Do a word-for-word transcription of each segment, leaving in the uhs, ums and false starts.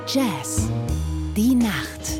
Jazz, die Nacht.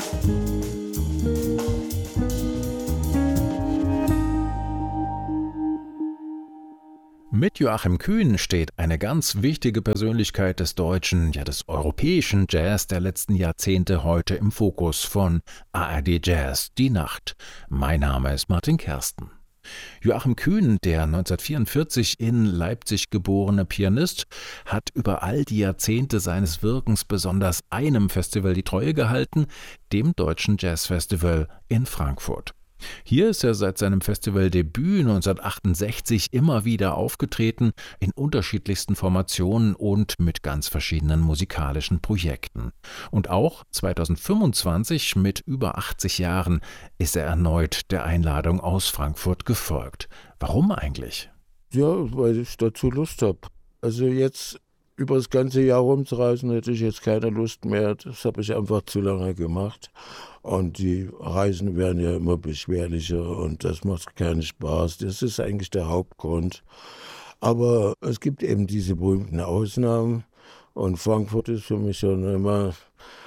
Mit Joachim Kühn steht eine ganz wichtige Persönlichkeit des deutschen, ja des europäischen Jazz der letzten Jahrzehnte heute im Fokus von A R D Jazz, die Nacht. Mein Name ist Martin Kersten. Joachim Kühn, der neunzehnhundertvierundvierzig in Leipzig geborene Pianist, hat über all die Jahrzehnte seines Wirkens besonders einem Festival die Treue gehalten, dem Deutschen Jazzfestival in Frankfurt. Hier ist er seit seinem Festivaldebüt neunzehnhundertachtundsechzig immer wieder aufgetreten, in unterschiedlichsten Formationen und mit ganz verschiedenen musikalischen Projekten. Und auch zweitausendfünfundzwanzig mit über achtzig Jahren ist er erneut der Einladung aus Frankfurt gefolgt. Warum eigentlich? Ja, weil ich dazu Lust habe. Also jetzt über das ganze Jahr rumzureisen, hätte ich jetzt keine Lust mehr. Das habe ich einfach zu lange gemacht. Und die Reisen werden ja immer beschwerlicher und das macht keinen Spaß. Das ist eigentlich der Hauptgrund. Aber es gibt eben diese berühmten Ausnahmen. Und Frankfurt ist für mich schon immer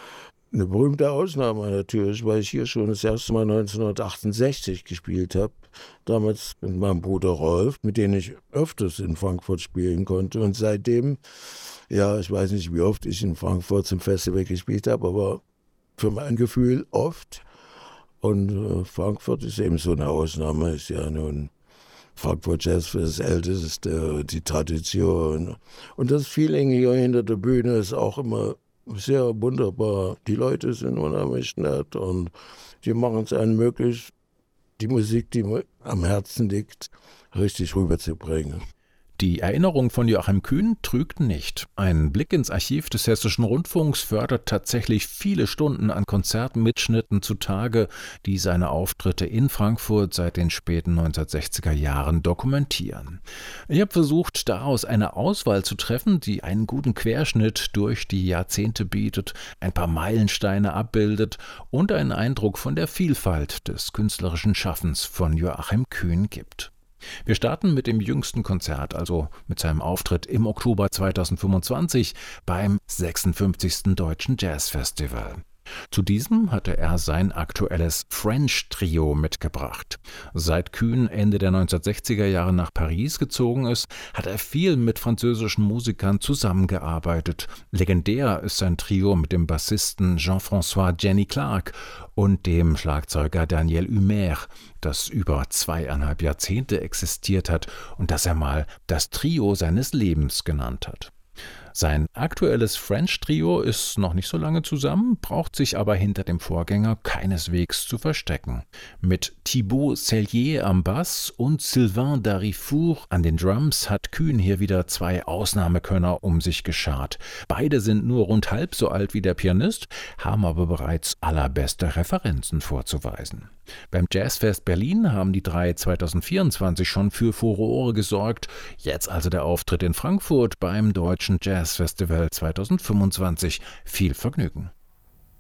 eine berühmte Ausnahme natürlich, weil ich hier schon das erste Mal neunzehnhundertachtundsechzig gespielt habe. Damals mit meinem Bruder Rolf, mit dem ich öfters in Frankfurt spielen konnte. Und seitdem, ja, ich weiß nicht, wie oft ich in Frankfurt zum Festival gespielt habe, aber für mein Gefühl oft. Und äh, Frankfurt ist eben so eine Ausnahme, ist ja nun Frankfurt Jazz für das Älteste, die Tradition. Und das Feeling hier hinter der Bühne ist auch immer sehr wunderbar. Die Leute sind unheimlich nett und die machen es einem möglich, die Musik, die mir am Herzen liegt, richtig rüberzubringen. Die Erinnerung von Joachim Kühn trügt nicht. Ein Blick ins Archiv des Hessischen Rundfunks fördert tatsächlich viele Stunden an Konzertmitschnitten zutage, die seine Auftritte in Frankfurt seit den späten neunzehnhundertsechziger Jahren dokumentieren. Ich habe versucht, daraus eine Auswahl zu treffen, die einen guten Querschnitt durch die Jahrzehnte bietet, ein paar Meilensteine abbildet und einen Eindruck von der Vielfalt des künstlerischen Schaffens von Joachim Kühn gibt. Wir starten mit dem jüngsten Konzert, also mit seinem Auftritt im Oktober zweitausendfünfundzwanzig beim sechsundfünfzigsten Deutschen Jazzfestival. Zu diesem hatte er sein aktuelles French Trio mitgebracht. Seit Kühn Ende der neunzehnhundertsechziger Jahre nach Paris gezogen ist, hat er viel mit französischen Musikern zusammengearbeitet. Legendär ist sein Trio mit dem Bassisten Jean-François Jenny Clark und dem Schlagzeuger Daniel Humer, das über zweieinhalb Jahrzehnte existiert hat und das er mal das Trio seines Lebens genannt hat. Sein aktuelles French Trio ist noch nicht so lange zusammen, braucht sich aber hinter dem Vorgänger keineswegs zu verstecken. Mit Thibaut Sellier am Bass und Sylvain Darifour an den Drums hat Kühn hier wieder zwei Ausnahmekönner um sich geschart. Beide sind nur rund halb so alt wie der Pianist, haben aber bereits allerbeste Referenzen vorzuweisen. Beim Jazzfest Berlin haben die drei zweitausendvierundzwanzig schon für Furore gesorgt. Jetzt also der Auftritt in Frankfurt beim Deutschen Jazzfestival zweitausendfünfundzwanzig. Viel Vergnügen.